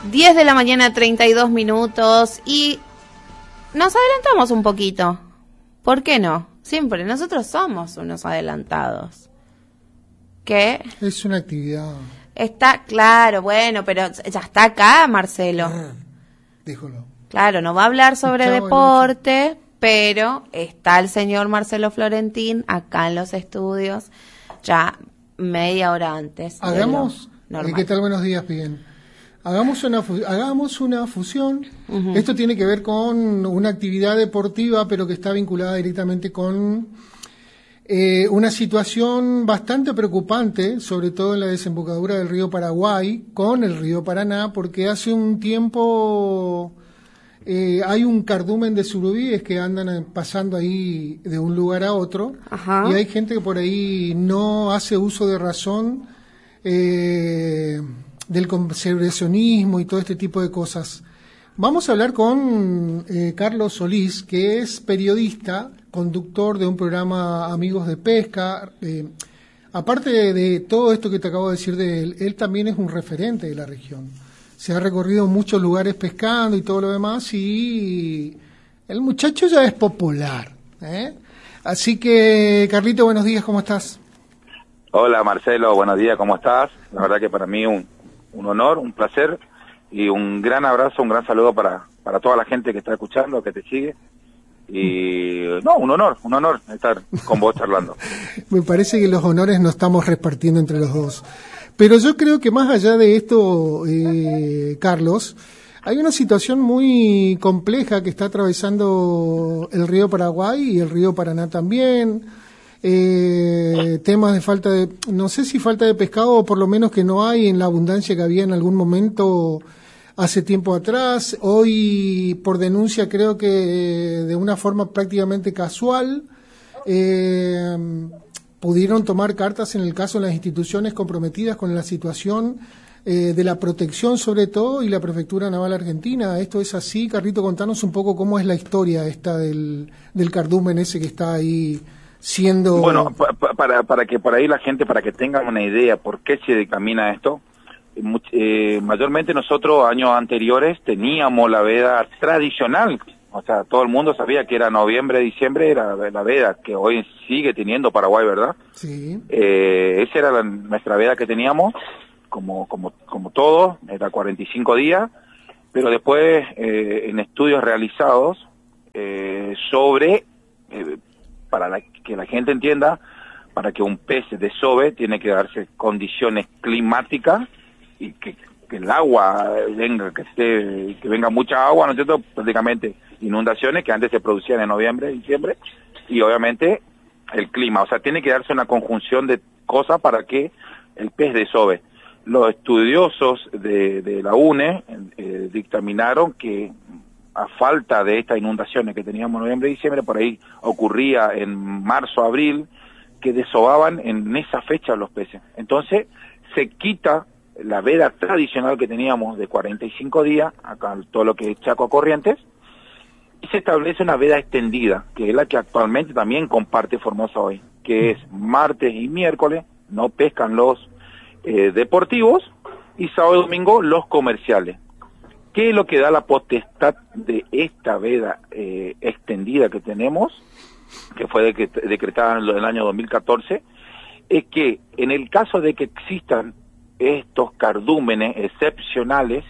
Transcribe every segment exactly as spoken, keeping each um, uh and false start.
diez de la mañana, treinta y dos minutos, y nos adelantamos un poquito. ¿Por qué no? Siempre, nosotros somos unos adelantados. ¿Qué? Es una actividad. Está, claro, bueno, pero ya está acá, Marcelo. Ah, díjolo. Claro, no va a hablar sobre Chao, deporte, pero está el señor Marcelo Florentín acá en los estudios, ya media hora antes. Hagamos, eh, ¿qué tal? Buenos días, bien. Hagamos una, hagamos una fusión. Uh-huh. Esto tiene que ver con una actividad deportiva, pero que está vinculada directamente con eh, una situación bastante preocupante, sobre todo en la desembocadura del río Paraguay, con el río Paraná, porque hace un tiempo eh, hay un cardumen de surubíes que andan pasando ahí de un lugar a otro. Ajá. Y hay gente que por ahí no hace uso de razón eh, del conservacionismo y todo este tipo de cosas. Vamos a hablar con eh, Carlos Solís, que es periodista, conductor de un programa Amigos de Pesca. Eh, aparte de, de todo esto que te acabo de decir de él, él también es un referente de la región. Se ha recorrido muchos lugares pescando y todo lo demás, y el muchacho ya es popular, ¿eh? Así que, Carlito, buenos días, ¿cómo estás? Hola, Marcelo, buenos días, ¿cómo estás? La verdad que para mí un un honor, un placer y un gran abrazo, un gran saludo para, para toda la gente que está escuchando, que te sigue. Y no, un honor, un honor estar con vos charlando. Me parece que los honores nos estamos repartiendo entre los dos. Pero yo creo que más allá de esto, eh, Carlos, hay una situación muy compleja que está atravesando el río Paraguay y el río Paraná también. Eh, temas de falta de, no sé si falta de pescado, o por lo menos que no hay en la abundancia que había en algún momento hace tiempo atrás. Hoy, por denuncia, creo que de una forma prácticamente casual, eh, pudieron tomar cartas en el caso de las instituciones comprometidas con la situación eh, de la protección, sobre todo, y la Prefectura Naval Argentina. ¿Esto es así? Carlito, contanos un poco cómo es la historia esta del, del cardumen ese que está ahí siendo... Bueno, pa, para, para que por ahí la gente, para que tengan una idea por qué se dictamina esto, eh, mayormente nosotros años anteriores teníamos la veda tradicional, o sea, todo el mundo sabía que era noviembre, diciembre, era la veda que hoy sigue teniendo Paraguay, ¿verdad? Sí. Eh, esa era la, nuestra veda que teníamos, como como como todo, era cuarenta y cinco días, pero después eh, en estudios realizados eh, sobre... Eh, para la, que la gente entienda, para que un pez desove tiene que darse condiciones climáticas y que, que el agua venga, que esté, que venga mucha agua, ¿no es cierto? Prácticamente inundaciones que antes se producían en noviembre, diciembre, y obviamente el clima, o sea, tiene que darse una conjunción de cosas para que el pez desove. Los estudiosos de, de la U N E eh, dictaminaron que a falta de estas inundaciones que teníamos en noviembre y diciembre, por ahí ocurría en marzo, abril, que desovaban en esa fecha los peces. Entonces, se quita la veda tradicional que teníamos de cuarenta y cinco días, acá todo lo que es Chaco a Corrientes, y se establece una veda extendida, que es la que actualmente también comparte Formosa hoy, que es martes y miércoles, no pescan los eh, deportivos, y sábado y domingo los comerciales. ¿Qué es lo que da la potestad de esta veda eh, extendida que tenemos, que fue decretada en el año dos mil catorce? Es que en el caso de que existan estos cardúmenes excepcionales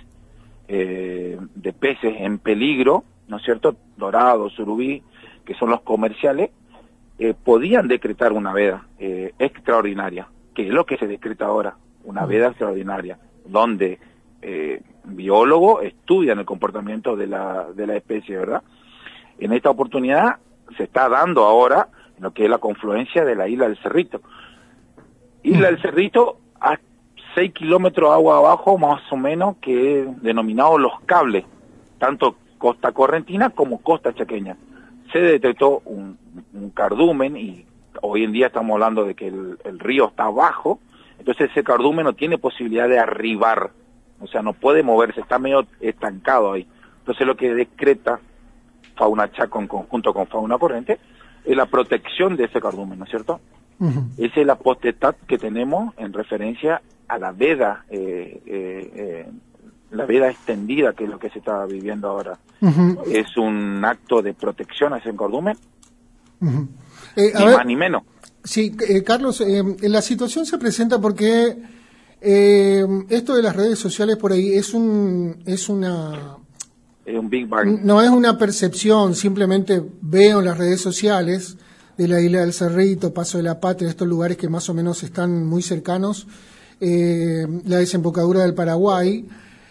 eh, de peces en peligro, ¿no es cierto?, dorado, surubí, que son los comerciales, eh, podían decretar una veda eh, extraordinaria, que es lo que se decreta ahora, una veda extraordinaria, donde... Eh, biólogos estudian el comportamiento de la de la especie, ¿verdad? En esta oportunidad se está dando ahora lo que es la confluencia de la isla del Cerrito. Isla del Cerrito a seis kilómetros agua abajo, más o menos, que es denominado Los Cables, tanto costa correntina como costa chaqueña. Se detectó un, un cardumen y hoy en día estamos hablando de que el, el río está abajo, entonces ese cardumen no tiene posibilidad de arribar. O sea, no puede moverse, está medio estancado ahí. Entonces lo que decreta Fauna Chaco en conjunto con Fauna Corriente es la protección de ese cardumen, ¿no es cierto? Uh-huh. Esa es la potestad que tenemos en referencia a la veda eh, eh, eh, la veda extendida, que es lo que se está viviendo ahora. Uh-huh. Es un acto de protección hacia el cardumen, uh-huh. eh, ni ver, más ni menos. Sí, eh, Carlos, eh, la situación se presenta porque eh, esto de las redes sociales por ahí es un es una es un Big Bang. No es una percepción, simplemente veo en las redes sociales de la Isla del Cerrito, Paso de la Patria, estos lugares que más o menos están muy cercanos, eh, la desembocadura del Paraguay,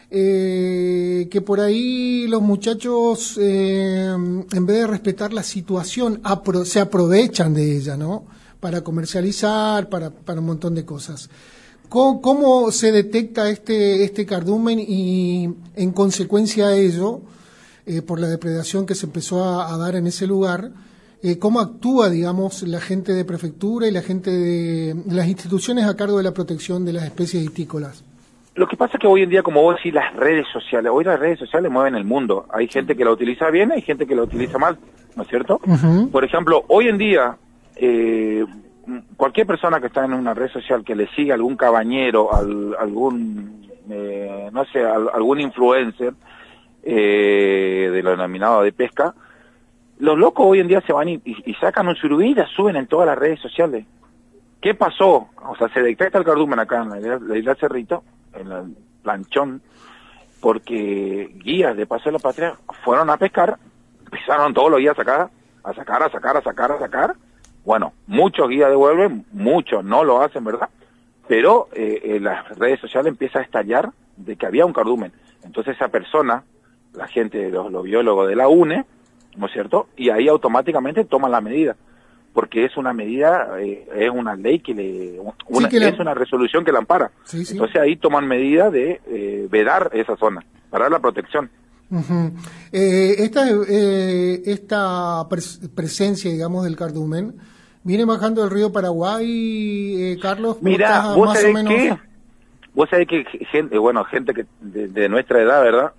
eh, que por ahí los muchachos, eh, en vez de respetar la situación, apro- se aprovechan de ella, ¿no? Para comercializar, para, para un montón de cosas. ¿Cómo, cómo se detecta este, este cardumen y, en consecuencia de ello, eh, por la depredación que se empezó a, a dar en ese lugar, eh, cómo actúa, digamos, la gente de prefectura y la gente de, de las instituciones a cargo de la protección de las especies histícolas? Lo que pasa es que hoy en día, como vos decís, las redes sociales, hoy las redes sociales mueven el mundo. Hay gente que la utiliza bien, hay gente que la utiliza mal, ¿no es cierto? Uh-huh. Por ejemplo, hoy en día, eh, cualquier persona que está en una red social que le siga algún cabañero, al, algún, eh, no sé, al, algún influencer eh, de lo denominado de pesca, los locos hoy en día se van y, y, y sacan un surubí y la suben en todas las redes sociales. ¿Qué pasó? O sea, se detecta el cardumen acá en la isla, la isla Cerrito, en el planchón, porque guías de Paso de la Patria fueron a pescar, empezaron todos los días a sacar, a sacar, a sacar, a sacar, a sacar. Bueno, muchos guías devuelven, muchos no lo hacen, ¿verdad? Pero eh, en las redes sociales empieza a estallar de que había un cardumen. Entonces esa persona, la gente, los, los biólogos de la U N E, ¿no es cierto? Y ahí automáticamente toman la medida, porque es una medida, eh, es una ley que le, una, sí, que la... es una resolución que la ampara. Sí, sí. Entonces ahí toman medida de eh, vedar esa zona, para la protección. Uh-huh. Eh, esta eh, esta pres- presencia, digamos, del cardumen viene bajando del río Paraguay, eh, Carlos. Mira, vos sabés menos... que, vos sabés que gente, bueno, gente que de, de nuestra edad, ¿verdad?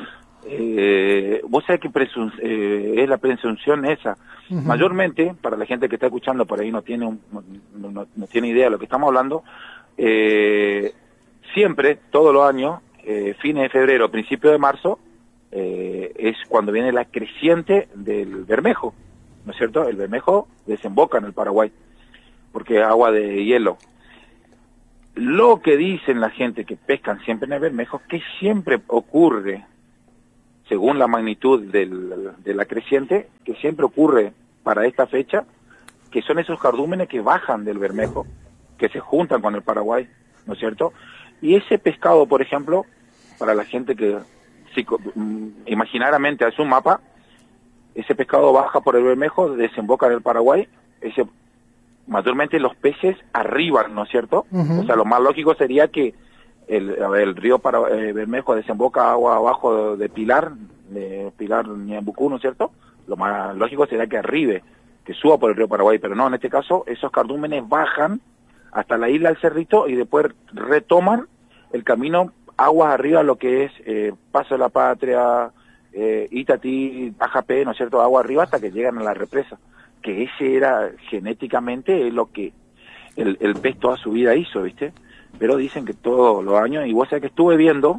Eh, vos sabés que presun- eh, es la presunción esa. Uh-huh. Mayormente, para la gente que está escuchando por ahí no tiene un, no, no, no tiene idea de lo que estamos hablando, eh, siempre, todos los años, eh, fines de febrero, principio de marzo, eh, es cuando viene la creciente del Bermejo, ¿no es cierto? El Bermejo desemboca en el Paraguay, porque es agua de hielo. Lo que dicen la gente que pescan siempre en el Bermejo, que siempre ocurre, según la magnitud del, de la creciente, que siempre ocurre para esta fecha, que son esos cardúmenes que bajan del Bermejo, que se juntan con el Paraguay, ¿no es cierto? Y ese pescado, por ejemplo, para la gente que si, imaginariamente hace un mapa, ese pescado baja por el Bermejo, desemboca en el Paraguay, ese, mayormente los peces arriban, ¿no es cierto? Uh-huh. O sea, lo más lógico sería que El, el río para, eh, Bermejo desemboca agua abajo de, de Pilar, de Pilar Ñembucú, ¿no es cierto? Lo más lógico sería que arribe, que suba por el río Paraguay, pero no, en este caso esos cardúmenes bajan hasta la isla del Cerrito y después retoman el camino aguas arriba, lo que es eh, Paso de la Patria, eh, Itatí, Ajapé, ¿no es cierto? Agua arriba hasta que llegan a la represa, que ese era genéticamente lo que el, el pez toda su vida hizo, ¿viste? Pero dicen que todos los años, y vos sabés que estuve viendo,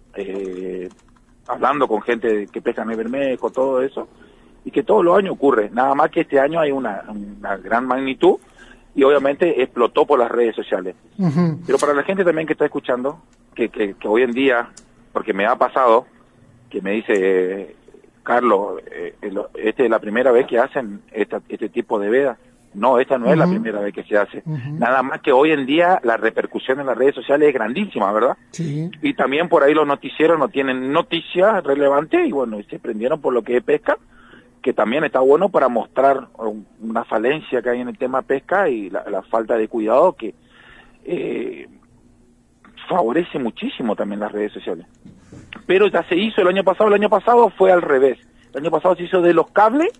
eh, hablando con gente que pesca en el Bermejo, todo eso, y que todos los años ocurre, nada más que este año hay una, una gran magnitud, y obviamente explotó por las redes sociales. Uh-huh. Pero para la gente también que está escuchando, que, que, que hoy en día, porque me ha pasado, que me dice, eh, Carlos, eh, esta es la primera vez que hacen esta, este tipo de veda. No, esta no uh-huh. es la primera vez que se hace. Uh-huh. Nada más que hoy en día la repercusión en las redes sociales es grandísima, ¿verdad? Sí. Y también por ahí los noticieros no tienen noticias relevantes y bueno, se prendieron por lo que es pesca, que también está bueno para mostrar una falencia que hay en el tema pesca y la, la falta de cuidado que eh, favorece muchísimo también las redes sociales. Pero ya se hizo el año pasado, el año pasado fue al revés. El año pasado se hizo de los cables,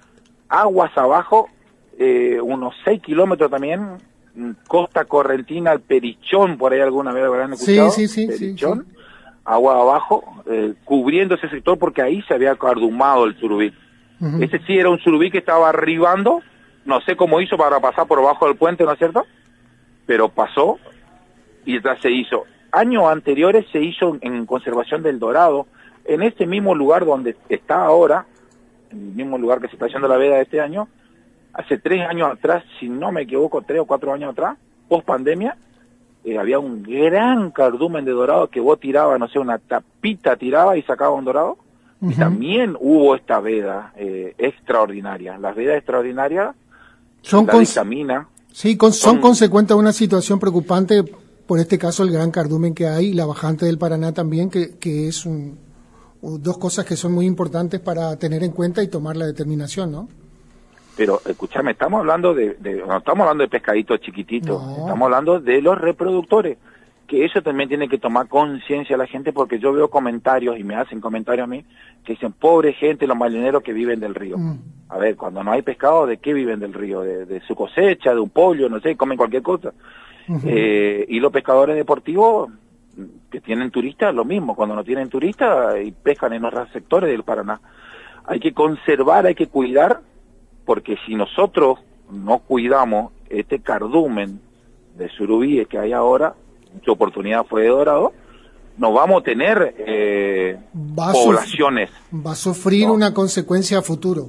aguas abajo, Eh, unos seis kilómetros también, costa correntina, al Perichón, por ahí alguna vez habrán escuchado. Sí, sí, sí. Perichón, sí, sí. Agua abajo, eh, cubriendo ese sector porque ahí se había cardumado el surubí. Uh-huh. Ese sí era un surubí que estaba arribando, no sé cómo hizo para pasar por abajo del puente, ¿no es cierto? Pero pasó y ya se hizo. años anteriores se hizo en conservación del Dorado, en este mismo lugar donde está ahora, en el mismo lugar que se está haciendo la veda de este año, hace tres años atrás, si no me equivoco, tres o cuatro años atrás, post pandemia, eh, había un gran cardumen de dorado que vos tirabas, no sé, una tapita tiraba y sacaba un dorado. Uh-huh. Y también hubo esta veda eh, extraordinaria. Las vedas extraordinarias, son la dictamina. Sí, con, son, son consecuentes de una situación preocupante, por este caso el gran cardumen que hay, y la bajante del Paraná también, que, que es un, dos cosas que son muy importantes para tener en cuenta y tomar la determinación, ¿no? Pero, escúchame, estamos hablando de, de no estamos hablando de pescaditos chiquititos, no. Estamos hablando de los reproductores, que eso también tiene que tomar conciencia la gente, porque yo veo comentarios, y me hacen comentarios a mí, que dicen, pobre gente, los marineros que viven del río. Mm. A ver, cuando no hay pescado, ¿de qué viven del río? De, de su cosecha, de un pollo, no sé, comen cualquier cosa. Uh-huh. eh, y los pescadores deportivos, que tienen turistas, lo mismo, cuando no tienen turistas, y pescan en otros sectores del Paraná. Hay que conservar, hay que cuidar, porque si nosotros no cuidamos este cardumen de surubíes que hay ahora, su oportunidad fue de dorado, nos vamos a tener eh, va a poblaciones. Va a sufrir ¿no? una consecuencia a futuro.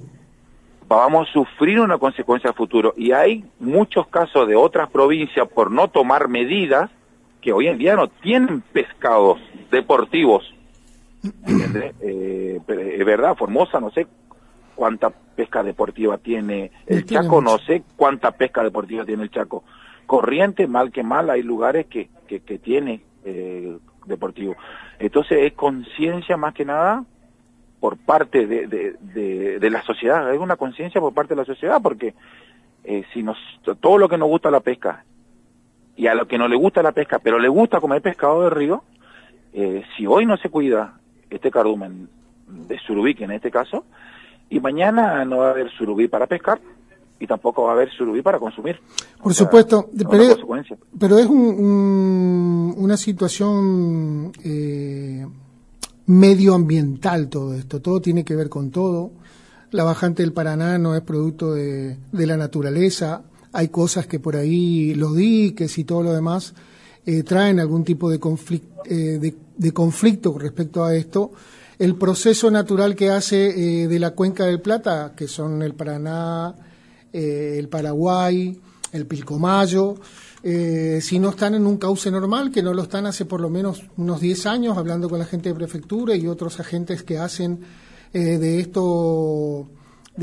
Vamos a sufrir una consecuencia a futuro. Y hay muchos casos de otras provincias por no tomar medidas que hoy en día no tienen pescados deportivos. ¿Entiendes? eh, es verdad, Formosa, no sé cuánta pesca deportiva tiene el tiene Chaco, mucho. No sé cuánta pesca deportiva tiene el Chaco. Corrientes, mal que mal, hay lugares que, que, que tiene eh, deportivo. Entonces es conciencia más que nada por parte de, de, de, de la sociedad, hay una conciencia por parte de la sociedad, porque eh, si nos todo lo que nos gusta la pesca, y a lo que no le gusta la pesca, pero le gusta comer pescado de río, eh, si hoy no se cuida este cardumen de surubí, que en este caso, y mañana no va a haber surubí para pescar, y tampoco va a haber surubí para consumir. Por o sea, supuesto, es pero, una consecuencia. pero es un, un, una situación eh, medioambiental todo esto, todo tiene que ver con todo. La bajante del Paraná no es producto de, de la naturaleza, hay cosas que por ahí, los diques y todo lo demás, eh, traen algún tipo de conflicto, eh, de, de conflicto respecto a esto. El proceso natural que hace eh, de la cuenca del Plata, que son el Paraná, eh, el Paraguay, el Pilcomayo, eh, si no están en un cauce normal, que no lo están hace por lo menos unos diez años, hablando con la gente de prefectura y otros agentes que hacen eh, de esto